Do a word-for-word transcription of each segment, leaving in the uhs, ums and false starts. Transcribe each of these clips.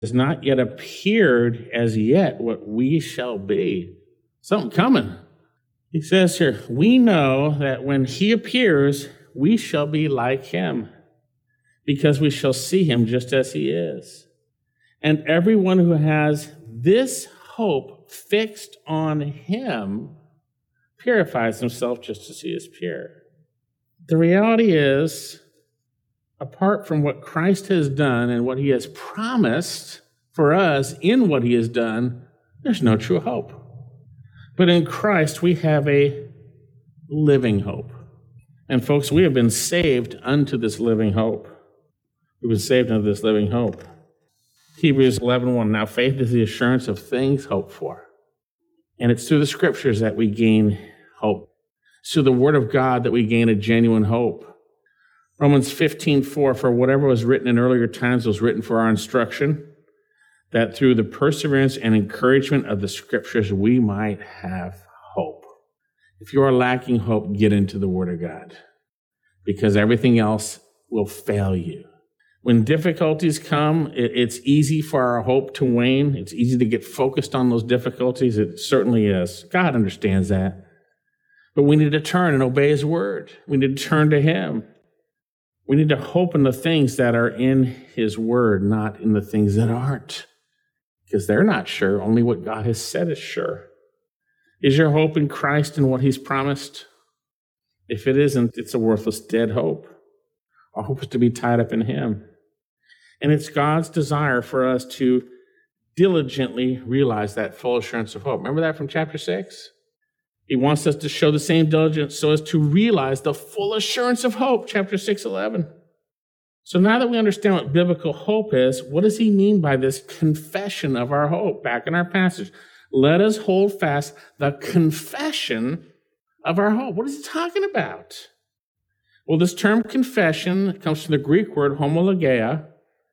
has not yet appeared as yet what we shall be. Something coming. He says here, we know that when he appears, we shall be like him, because we shall see him just as he is. And everyone who has this hope fixed on him purifies himself just as he is pure. The reality is, apart from what Christ has done and what he has promised for us in what he has done, there's no true hope. But in Christ, we have a living hope. And folks, we have been saved unto this living hope. We've been saved unto this living hope. Hebrews eleven one, now faith is the assurance of things hoped for. And it's through the scriptures that we gain hope. It's through the word of God that we gain a genuine hope. Romans fifteen four, for whatever was written in earlier times was written for our instruction, that through the perseverance and encouragement of the scriptures we might have hope. If you are lacking hope, get into the word of God, because everything else will fail you. When difficulties come, it's easy for our hope to wane. It's easy to get focused on those difficulties. It certainly is. God understands that. But we need to turn and obey his word. We need to turn to him. We need to hope in the things that are in his word, not in the things that aren't, because they're not sure. Only what God has said is sure. Is your hope in Christ and what he's promised? If it isn't, it's a worthless, dead hope. Our hope is to be tied up in him. And it's God's desire for us to diligently realize that full assurance of hope. Remember that from chapter six? He wants us to show the same diligence so as to realize the full assurance of hope, chapter six eleven. So now that we understand what biblical hope is, what does he mean by this confession of our hope? Back in our passage, let us hold fast the confession of our hope. What is he talking about? Well, this term confession comes from the Greek word homologeia.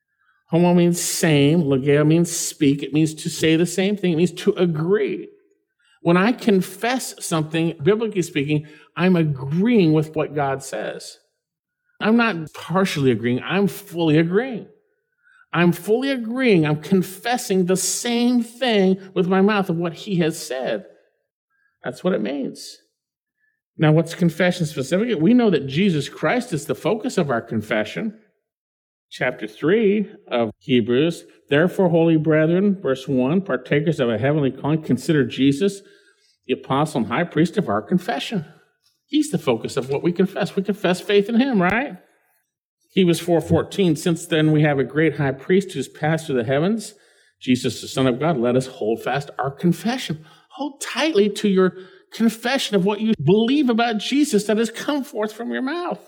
Homo means same, logeia means speak. It means to say the same thing. It means to agree. When I confess something, biblically speaking, I'm agreeing with what God says. I'm not partially agreeing. I'm fully agreeing. I'm fully agreeing. I'm confessing the same thing with my mouth of what he has said. That's what it means. Now, what's confession specifically? We know that Jesus Christ is the focus of our confession. Chapter three of Hebrews, therefore, holy brethren, verse one, partakers of a heavenly calling, consider Jesus, the apostle and high priest of our confession. He's the focus of what we confess. We confess faith in him, right? Hebrews four fourteen, since then we have a great high priest who's passed through the heavens, Jesus, the Son of God, let us hold fast our confession. Hold tightly to your confession of what you believe about Jesus that has come forth from your mouth.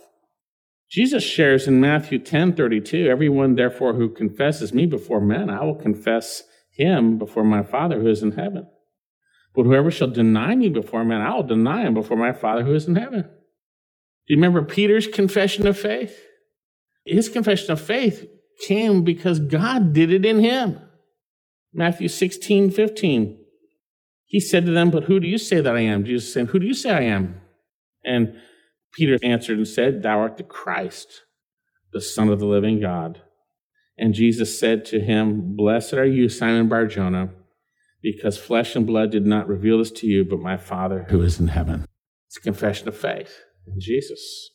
Jesus shares in Matthew ten thirty-two, everyone therefore who confesses me before men, I will confess him before my Father who is in heaven. But whoever shall deny me before men, I will deny him before my Father who is in heaven. Do you remember Peter's confession of faith? His confession of faith came because God did it in him. Matthew sixteen fifteen. He said to them, but who do you say that I am? Jesus said, who do you say I am? And Peter answered and said, thou art the Christ, the Son of the living God. And Jesus said to him, blessed are you, Simon Bar-Jonah, because flesh and blood did not reveal this to you, but my Father who is in heaven. It's a confession of faith in Jesus.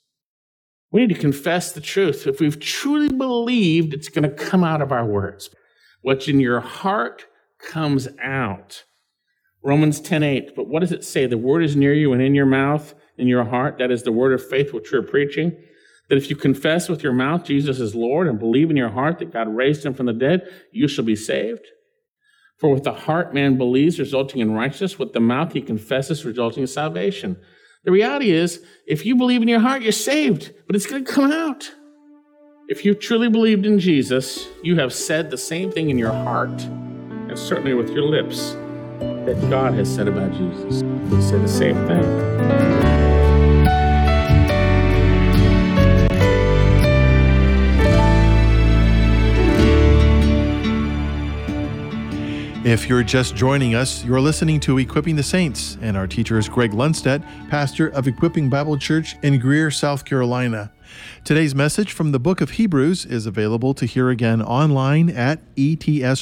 We need to confess the truth. If we've truly believed, it's going to come out of our words. What's in your heart comes out. Romans ten eight, but what does it say? The word is near you and in your mouth, in your heart. That is the word of faith which we're preaching. That if you confess with your mouth Jesus is Lord and believe in your heart that God raised him from the dead, you shall be saved. For with the heart man believes, resulting in righteousness. With the mouth he confesses, resulting in salvation. The reality is, if you believe in your heart, you're saved, but it's going to come out. If you've truly believed in Jesus, you have said the same thing in your heart, and certainly with your lips, that God has said about Jesus. He said the same thing. If you're just joining us, you're listening to Equipping the Saints, and our teacher is Greg Lundstedt, pastor of Equipping Bible Church in Greer, South Carolina. Today's message from the book of Hebrews is available to hear again online at E T S